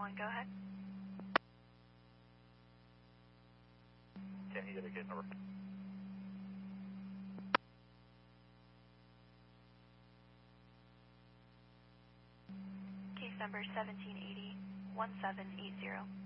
1, go ahead. Can you get a case number? Case number 1780, 1780.